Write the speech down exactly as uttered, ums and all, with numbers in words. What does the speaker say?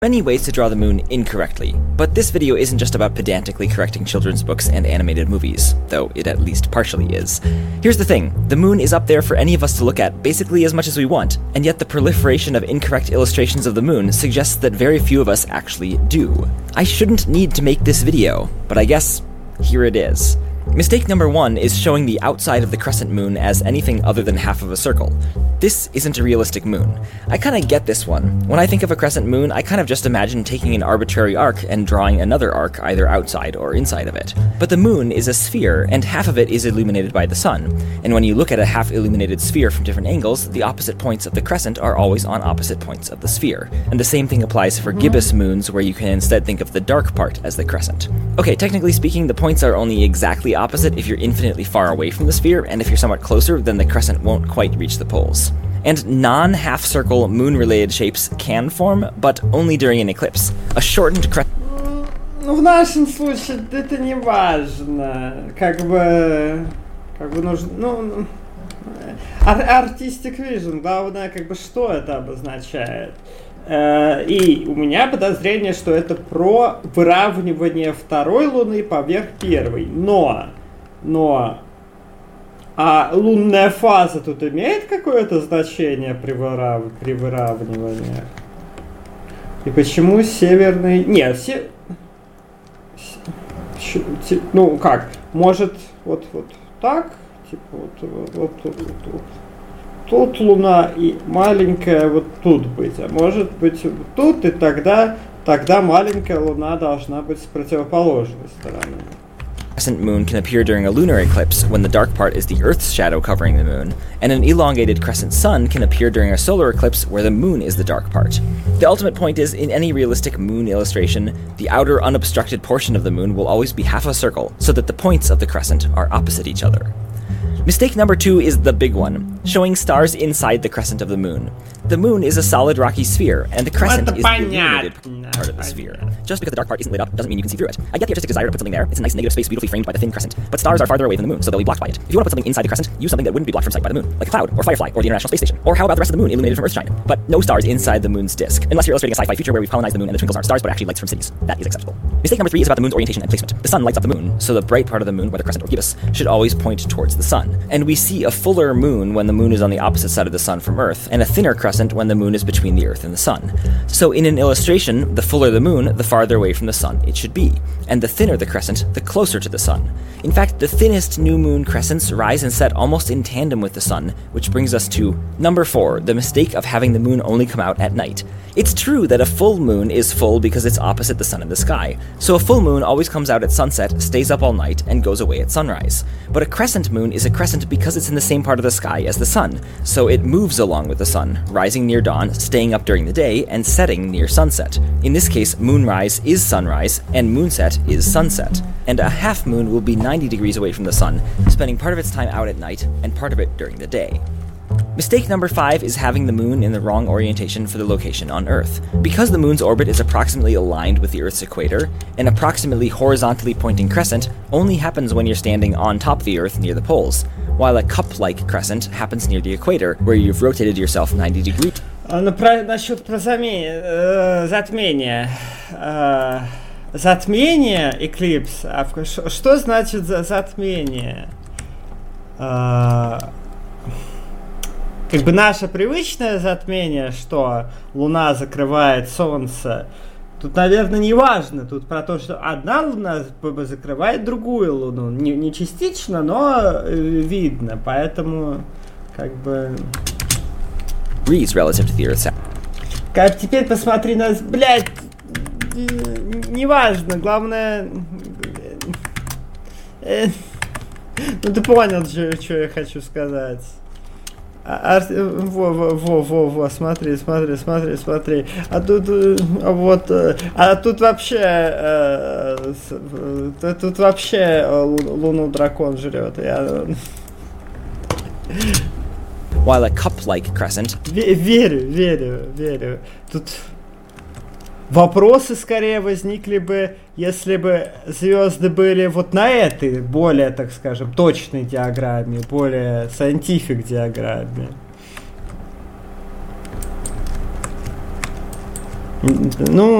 Many ways to draw the moon incorrectly, but this video isn't just about pedantically correcting children's books and animated movies, though it at least partially is. Here's the thing, the moon is up there for any of us to look at basically as much as we want, and yet the proliferation of incorrect illustrations of the moon suggests that very few of us actually do. I shouldn't need to make this video, but I guess here it is. Mistake number one is showing the outside of the crescent moon as anything other than half of a circle. This isn't a realistic moon. I kinda get this one. When I think of a crescent moon, I kind of just imagine taking an arbitrary arc and drawing another arc either outside or inside of it. But the moon is a sphere, and half of it is illuminated by the sun. And when you look at a half-illuminated sphere from different angles, the opposite points of the crescent are always on opposite points of the sphere. And the same thing applies for gibbous moons, where you can instead think of the dark part as the crescent. Okay, technically speaking, the points are only exactly opposite if you're infinitely far away from the sphere, and if you're somewhat closer, then the crescent won't quite reach the poles. And non-half-circle moon-related shapes can form, but only during an eclipse. A shortened crescent... Ну, в нашем случае это не важно. Как бы... Как бы нужно... Ну... Artistic vision. Главное, как бы, что это обозначает. И у меня подозрение, что это про выравнивание второй луны поверх первой. Но... Но... А лунная фаза тут имеет какое-то значение при, вырав... при выравнивании? И почему северный... Нет, се... С... Ну, как? Может, вот, вот так? Типа, вот, вот, вот, вот, вот. Тут луна и маленькая вот тут быть. А может быть вот тут, и тогда, тогда маленькая луна должна быть с противоположной стороны. Crescent moon can appear during a lunar eclipse when the dark part is the Earth's shadow covering the moon, and an elongated crescent sun can appear during a solar eclipse where the moon is the dark part. The ultimate point is, in any realistic moon illustration, the outer unobstructed portion of the moon will always be half a circle, so that the points of the crescent are opposite each other. Mistake number two is the big one, showing stars inside the crescent of the moon. The moon is a solid rocky sphere, and the crescent is the illuminated part of the sphere. Just because the dark part isn't lit up doesn't mean you can see through it. I get the artistic desire to put something there. It's a nice negative space beautifully framed by the thin crescent. But stars are farther away than the moon, so they'll be blocked by it. If you want to put something inside the crescent, use something that wouldn't be blocked from sight by the moon, like a cloud, or Firefly, or the International Space Station. Or how about the rest of the moon illuminated from Earthshine? But no stars inside the moon's disk. Unless you're illustrating a sci-fi future where we've colonized the moon and the twinkles aren't stars but actually lights from cities. That is acceptable. Mistake number three is about the moon's orientation and placement. The sun lights up the moon, so the bright part of the moon, whether crescent or gibbous, should always point towards the sun. And we see a fuller moon when the moon is on the opposite side of the sun from Earth, and a thinner crescent when the moon is between the Earth and the sun. So in an illustration, the fuller the moon, the farther away from the sun it should be, and the thinner the crescent, the closer to the sun. In fact, the thinnest new moon crescents rise and set almost in tandem with the sun, which brings us to number four, the mistake of having the moon only come out at night. It's true that a full moon is full because it's opposite the sun in the sky, so a full moon always comes out at sunset, stays up all night, and goes away at sunrise. But a crescent moon is a crescent because it's in the same part of the sky as the sun, so it moves along with the sun, rising near dawn, staying up during the day, and setting near sunset. In this case, moonrise is sunrise, and moonset is sunset. And a half moon will be ninety degrees away from the sun, spending part of its time out at night, and part of it during the day. Mistake number five is having the moon in the wrong orientation for the location on Earth. Because the moon's orbit is approximately aligned with the Earth's equator, an approximately horizontally pointing crescent only happens when you're standing on top of the Earth near the poles, while a cup-like crescent happens near the equator, where you've rotated yourself ninety degrees. Ну, про, насчет про заме, э, затмения. Э, затмение, эклипс. А что, что значит за затмение? Э, как бы наше привычное затмение, что Луна закрывает Солнце, тут, наверное, не важно. Тут про то, что одна Луна закрывает другую Луну. Не, не частично, но видно. Поэтому, как бы... relative to the Earth's. Как теперь посмотри на... Блядь, неважно, главное... Ну ты понял, что я хочу сказать. А, во, во, во, во, во, смотри, смотри, смотри, смотри. А тут, вот, а тут вообще, э, э, тут вообще Луну дракон жрет. Я... While a cup-like crescent... Верю, верю, верю. Тут вопросы скорее возникли бы, если бы звезды были вот на этой, более, так скажем, точной диаграмме, более scientific диаграмме. Ну,